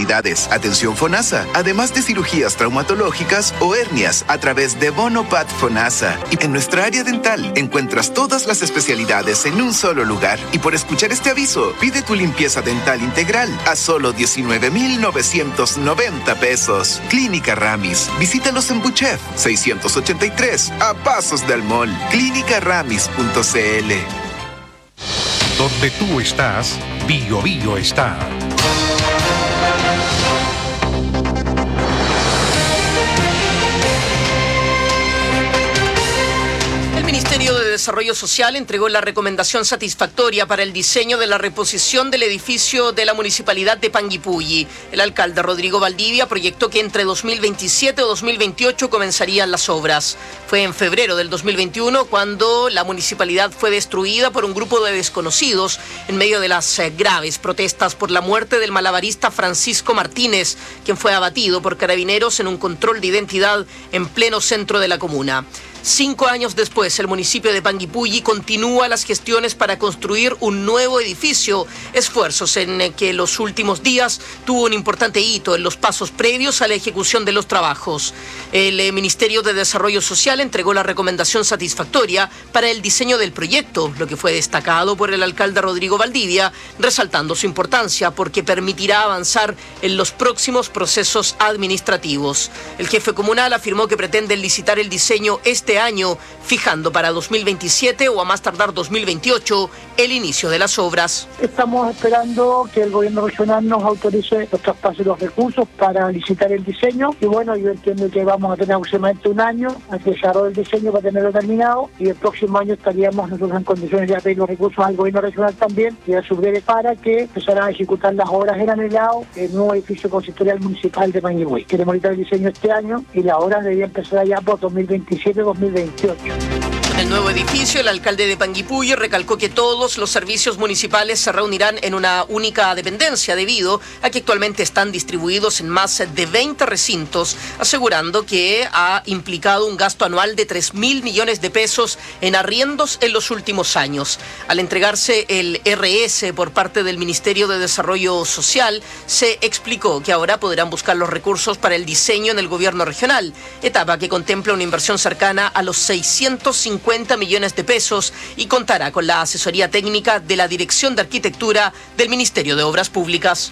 especialidades, atención FONASA, además de cirugías traumatológicas o hernias a través de Bonopat FONASA. Y en nuestra área dental encuentras todas las especialidades en un solo lugar. Y por escuchar este aviso, pide tu limpieza dental integral a solo 19,990 pesos. Clínica Ramis. Visítalos en Buchef 683, a pasos del mall. Clínicaramis.cl. Donde tú estás, Bio Bio está. El Ministerio de Desarrollo Social entregó la recomendación satisfactoria para el diseño de la reposición del edificio de la Municipalidad de Panguipulli. El alcalde Rodrigo Valdivia proyectó que entre 2027 o 2028 comenzarían las obras. Fue en febrero del 2021 cuando la municipalidad fue destruida por un grupo de desconocidos en medio de las graves protestas por la muerte del malabarista Francisco Martínez, quien fue abatido por carabineros en un control de identidad en pleno centro de la comuna. 5 años después, el municipio de Panguipulli continúa las gestiones para construir un nuevo edificio, esfuerzos en que los últimos días tuvo un importante hito en los pasos previos a la ejecución de los trabajos. El Ministerio de Desarrollo Social entregó la recomendación satisfactoria para el diseño del proyecto, lo que fue destacado por el alcalde Rodrigo Valdivia, resaltando su importancia porque permitirá avanzar en los próximos procesos administrativos. El jefe comunal afirmó que pretende licitar el diseño este año, fijando para 2027 o a más tardar 2028 el inicio de las obras. Estamos esperando que el gobierno regional nos autorice los traspasos de los recursos para licitar el diseño y bueno, yo entiendo que vamos a tener aproximadamente un año a que desarrolle el diseño para tenerlo terminado y el próximo año estaríamos nosotros en condiciones de pedir los recursos al gobierno regional también y a su breve para que empezarán a ejecutar las obras en anhelado el nuevo edificio consistorial municipal de Panguipulli. Queremos licitar el diseño este año y las obras deberían empezar allá por 2027-2028. En el nuevo edificio, el alcalde de Panguipulli recalcó que todos los servicios municipales se reunirán en una única dependencia debido a que actualmente están distribuidos en más de 20 recintos, asegurando que ha implicado un gasto anual de 3.000 millones de pesos en arriendos en los últimos años. Al entregarse el RS por parte del Ministerio de Desarrollo Social, se explicó que ahora podrán buscar los recursos para el diseño en el gobierno regional, etapa que contempla una inversión cercana a los 650 millones de pesos y contará con la asesoría técnica de la Dirección de Arquitectura del Ministerio de Obras Públicas.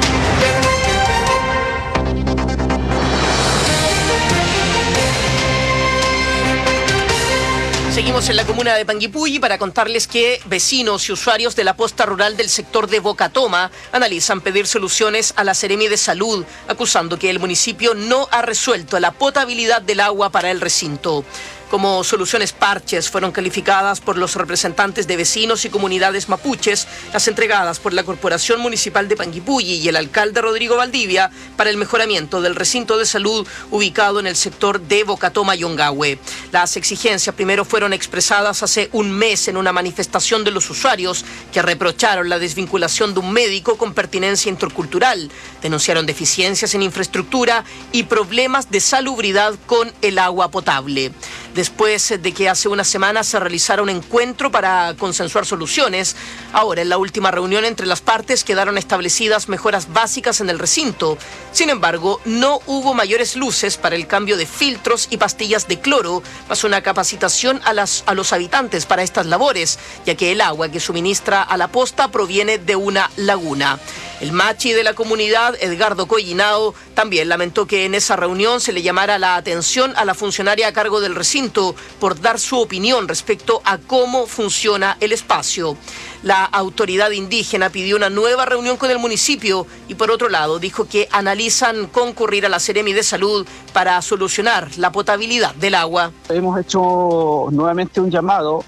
Seguimos en la comuna de Panguipulli para contarles que vecinos y usuarios de la posta rural del sector de Bocatoma analizan pedir soluciones a la Seremi de Salud, acusando que el municipio no ha resuelto la potabilidad del agua para el recinto. Como soluciones parches fueron calificadas por los representantes de vecinos y comunidades mapuches las entregadas por la Corporación Municipal de Panguipulli y el alcalde Rodrigo Valdivia para el mejoramiento del recinto de salud ubicado en el sector de Bocatoma y Ongahue. Las exigencias primero fueron expresadas hace un mes en una manifestación de los usuarios que reprocharon la desvinculación de un médico con pertinencia intercultural, denunciaron deficiencias en infraestructura y problemas de salubridad con el agua potable. Después de que hace una semana se realizara un encuentro para consensuar soluciones, ahora en la última reunión entre las partes quedaron establecidas mejoras básicas en el recinto. Sin embargo, no hubo mayores luces para el cambio de filtros y pastillas de cloro, más una capacitación a los habitantes para estas labores, ya que el agua que suministra a la posta proviene de una laguna. El machi de la comunidad, Edgardo Collinao, también lamentó que en esa reunión se le llamara la atención a la funcionaria a cargo del recinto por dar su opinión respecto a cómo funciona el espacio. La autoridad indígena pidió una nueva reunión con el municipio y por otro lado dijo que analizan concurrir a la Seremi de Salud para solucionar la potabilidad del agua. Hemos hecho nuevamente un llamado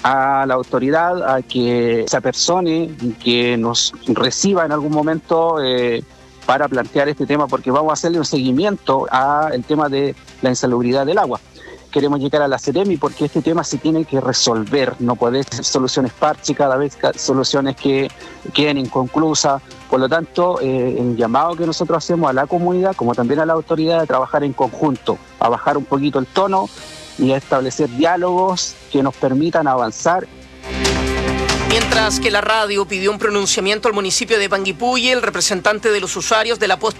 a la autoridad a que se apersone, que nos reciba en algún momento para plantear este tema, porque vamos a hacerle un seguimiento al tema de la insalubridad del agua. Queremos llegar a la Seremi porque este tema se tiene que resolver, no puede ser soluciones parche cada vez, soluciones que queden inconclusas. Por lo tanto, el llamado que nosotros hacemos a la comunidad, como también a la autoridad, a trabajar en conjunto, a bajar un poquito el tono y a establecer diálogos que nos permitan avanzar. Mientras que la radio pidió un pronunciamiento al municipio de Panguipulli, el representante de los usuarios de la posta